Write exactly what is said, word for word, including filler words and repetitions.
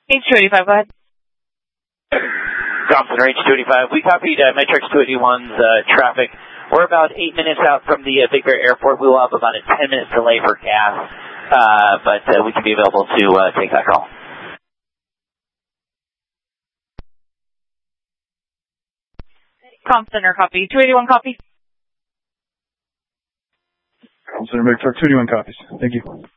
H two eighty-five, go ahead. Thompson, Range two eighty-five. We copied uh, Metrix two eighty-one's uh, traffic. We're about eight minutes out from the uh, Big Bear Airport. We will have about a ten minute delay for gas, uh, but uh, we can be available to uh, take that call. Com Center, copy. two eighty-one, copy. Com Center, Metrix two eighty-one copies. Thank you.